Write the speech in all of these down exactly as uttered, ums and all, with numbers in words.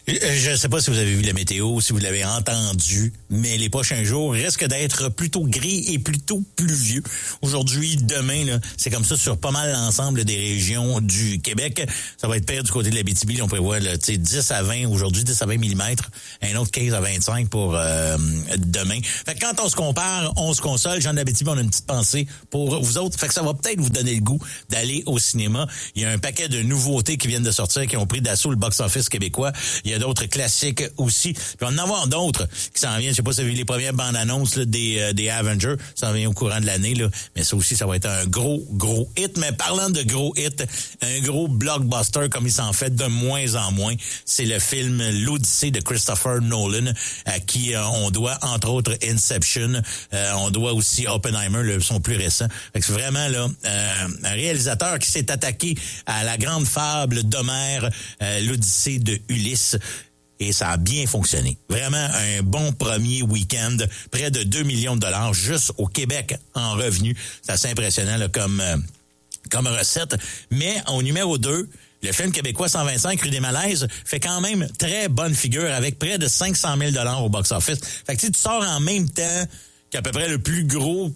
Je ne sais pas si vous avez vu la météo, si vous l'avez entendu, mais les prochains jours risquent d'être plutôt gris et plutôt pluvieux. Aujourd'hui, demain, là, c'est comme ça sur pas mal l'ensemble des régions du Québec. Ça va être pire du côté de l'Abitibi. On prévoit là, dix à vingt aujourd'hui, dix à vingt millimètres. Un autre quinze à vingt-cinq pour euh, demain. Fait que quand on se compare, on se console. Jean de l'Abitibi, on a une petite pensée pour vous autres. Fait que ça va peut-être vous donner le goût d'aller au cinéma. Il y a un paquet de nouveautés qui viennent de sortir, qui ont pris d'assaut le box-office québécois. Il y a d'autres classiques aussi. Puis on va en avoir d'autres qui s'en viennent. Je sais pas si vous avez vu les premières bandes annonces là, des, euh, des Avengers. Ça s'en vient au courant de l'année, là. Mais ça aussi, ça va être un gros, gros hit. Mais parlant de gros hit, un gros blockbuster comme il s'en fait de moins en moins, c'est le film L'Odyssée de Christopher Nolan, à qui euh, on doit, entre autres, Inception. Euh, on doit aussi Oppenheimer, le, son plus récent. Fait que c'est vraiment là euh, un réalisateur qui s'est attaqué à la grande fable d'Homère, euh, L'Odyssée de Ulysse. Et ça a bien fonctionné. Vraiment un bon premier week-end. Près de deux millions de dollars juste au Québec en revenus. C'est assez impressionnant là, comme, euh, comme recette. Mais au numéro deux, le film québécois cent vingt-cinq Rue des Malaises fait quand même très bonne figure avec près de cinq cent mille dollars au box-office. Fait que tu sors en même temps qu'à peu près le plus gros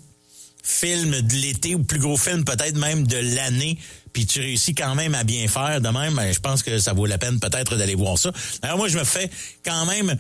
film de l'été ou plus gros film peut-être même de l'année, puis tu réussis quand même à bien faire de même, ben, je pense que ça vaut la peine peut-être d'aller voir ça. Alors moi, je me fais quand même,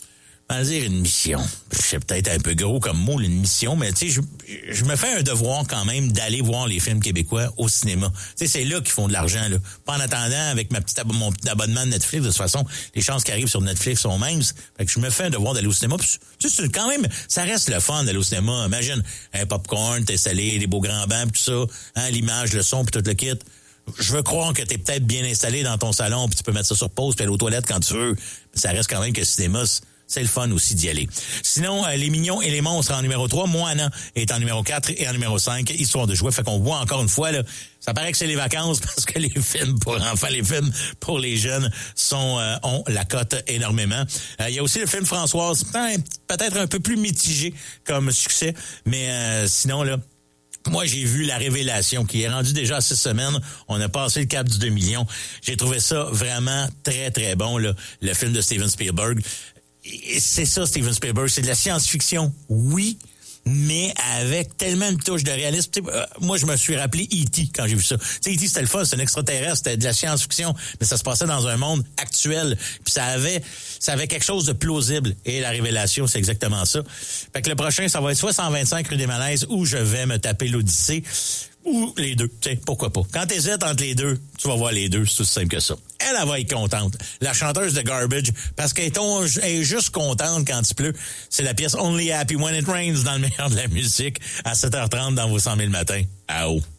on va dire une mission. C'est peut-être un peu gros comme mot, une mission, mais tu sais, je, je me fais un devoir quand même d'aller voir les films québécois au cinéma. Tu sais, c'est là qu'ils font de l'argent, là. Pas en attendant, avec ma petite ab- mon petit abonnement de Netflix, de toute façon, les chances qui arrivent sur Netflix sont minces. Fait que je me fais un devoir d'aller au cinéma. Puis, tu sais, c'est quand même, ça reste le fun d'aller au cinéma. Imagine, un popcorn, t'es salé, des beaux grands bancs, tout ça, hein, l'image, le son, puis tout le kit. Je veux croire que t'es peut-être bien installé dans ton salon, puis tu peux mettre ça sur pause, puis aller aux toilettes quand tu veux. Mais ça reste quand même que le cinéma, c'est le fun aussi d'y aller. Sinon, euh, Les Mignons et les Monstres en numéro trois, Moana est en numéro quatre et en numéro cinq, Histoire de jouer. Fait qu'on voit encore une fois, là, ça paraît que c'est les vacances parce que les films pour enfants, les films pour les jeunes sont euh, ont la cote énormément. Euh, il y a aussi le film Françoise, peut-être un peu plus mitigé comme succès, mais euh, sinon, là, moi, j'ai vu La Révélation, qui est rendue déjà à six semaines. On a passé le cap du deux millions. J'ai trouvé ça vraiment très, très bon, là, le film de Steven Spielberg. Et c'est ça, Steven Spielberg. C'est de la science-fiction, oui, mais avec tellement une touche de réalisme. T'sais, euh, moi, je me suis rappelé E T quand j'ai vu ça. Tu sais, E T, c'était le fun, c'est un extraterrestre, c'était de la science-fiction, mais ça se passait dans un monde actuel. Puis ça avait, ça avait quelque chose de plausible. Et La Révélation, c'est exactement ça. Fait que le prochain, ça va être soit cent vingt-cinq Rue des Malaises, ou je vais me taper l'Odyssée, ou les deux. Tu sais, pourquoi pas. Quand t'hésites entre les deux, tu vas voir les deux, c'est aussi simple que ça. Elle, elle va être contente. La chanteuse de Garbage, parce qu'elle est, on, elle est juste contente quand il pleut. C'est la pièce Only Happy When It Rains dans le meilleur de la musique à sept heures trente dans vos cent mille matins. À haut.